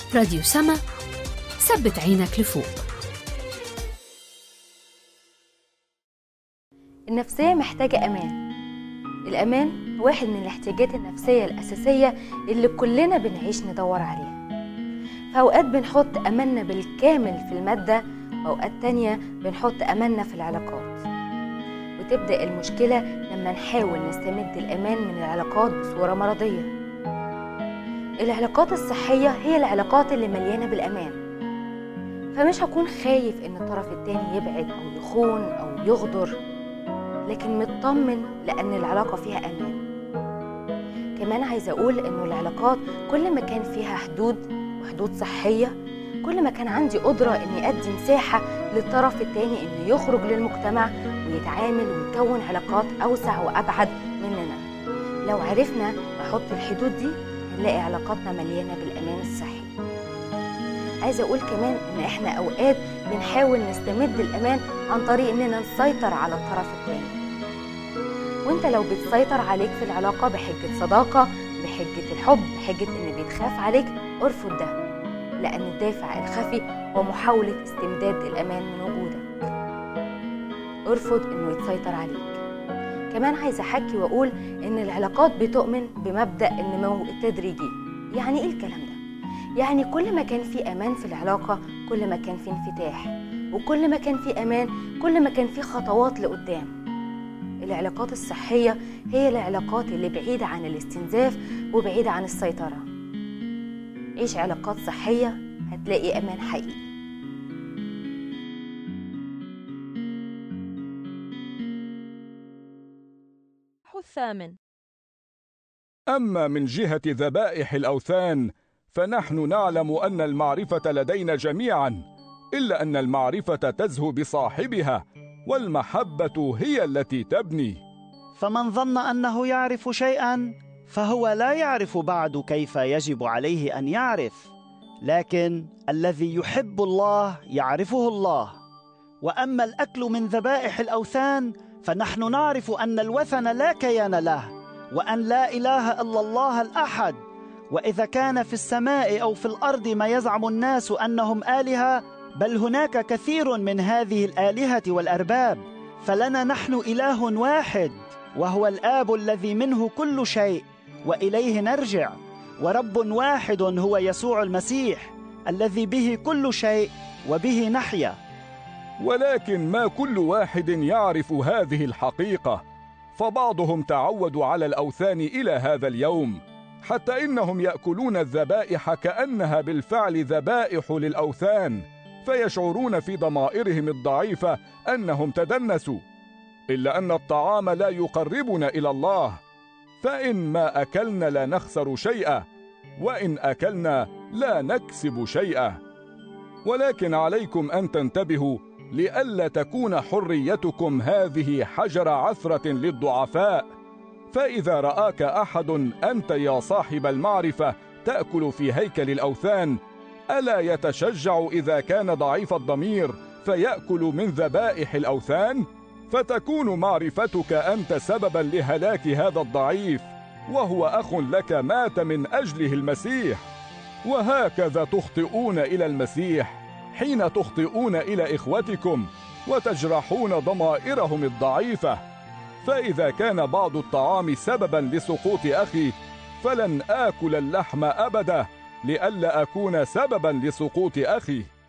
راديو سما، ثبت عينك لفوق. النفسية محتاجة أمان. الأمان واحد من الاحتياجات النفسية الأساسية اللي كلنا بنعيش ندور عليها. فأوقات بنحط أماننا بالكامل في المادة، وأوقات تانية بنحط أماننا في العلاقات. وتبدأ المشكلة لما نحاول نستمد الأمان من العلاقات بصورة مرضية. العلاقات الصحية هي العلاقات اللي مليانة بالأمان، فمش هكون خايف إن الطرف التاني يبعد أو يخون أو يغدر، لكن مطمن لأن العلاقة فيها أمان. كمان عايزة أقول إنه العلاقات كل ما كان فيها حدود صحية، كل ما كان عندي قدرة إني أدي مساحة للطرف التاني إنه يخرج للمجتمع ويتعامل ويكون علاقات أوسع وأبعد مننا. لو عرفنا نحط الحدود دي هنلاقي علاقاتنا مليانة بالأمان الصحي. عايزة أقول كمان إن إحنا أوقات بنحاول نستمد الأمان عن طريق إننا نسيطر على الطرف التاني. وإنت لو بتسيطر عليك في العلاقة بحجة صداقة، بحجة الحب، بحجة إن بيتخاف عليك، ارفض ده، لأن الدافع الخفي هو محاولة استمداد الأمان من وجودك. ارفض إنه يتسيطر عليك. كمان عايزة أحكي وأقول إن العلاقات بتؤمن بمبدأ النمو التدريجي. يعني إيه الكلام ده؟ يعني كل ما كان في أمان في العلاقة كل ما كان في انفتاح، وكل ما كان في أمان كل ما كان في خطوات لقدام. العلاقات الصحية هي العلاقات اللي بعيدة عن الاستنزاف وبعيدة عن السيطرة. عيش علاقات صحية هتلاقي أمان حقيقي. الثامن: أما من جهة ذبائح الأوثان فنحن نعلم أن المعرفة لدينا جميعا، إلا أن المعرفة تزهو بصاحبها، والمحبة هي التي تبني. فمن ظن أنه يعرف شيئا فهو لا يعرف بعد كيف يجب عليه أن يعرف، لكن الذي يحب الله يعرفه الله. وأما الأكل من ذبائح الأوثان فنحن نعرف أن الوثن لا كيان له، وأن لا إله إلا الله الأحد. وإذا كان في السماء أو في الأرض ما يزعم الناس أنهم آلهة، بل هناك كثير من هذه الآلهة والأرباب، فلنا نحن إله واحد، وهو الآب الذي منه كل شيء وإليه نرجع، ورب واحد هو يسوع المسيح الذي به كل شيء وبه نحيا. ولكن ما كل واحد يعرف هذه الحقيقة، فبعضهم تعودوا على الأوثان إلى هذا اليوم، حتى إنهم يأكلون الذبائح كأنها بالفعل ذبائح للأوثان، فيشعرون في ضمائرهم الضعيفة أنهم تدنسوا. إلا أن الطعام لا يقربنا إلى الله، فإن ما أكلنا لا نخسر شيئا، وإن أكلنا لا نكسب شيئا. ولكن عليكم أن تنتبهوا لئلا تكون حريتكم هذه حجر عثرة للضعفاء. فإذا رآك أحد أنت يا صاحب المعرفة تأكل في هيكل الأوثان، ألا يتشجع إذا كان ضعيف الضمير فيأكل من ذبائح الأوثان؟ فتكون معرفتك أنت سببا لهلاك هذا الضعيف، وهو أخ لك مات من أجله المسيح. وهكذا تخطئون إلى المسيح حين تخطئون إلى إخوتكم وتجرحون ضمائرهم الضعيفة. فإذا كان بعض الطعام سببا لسقوط أخي، فلن آكل اللحم أبدا لئلا أكون سببا لسقوط أخي.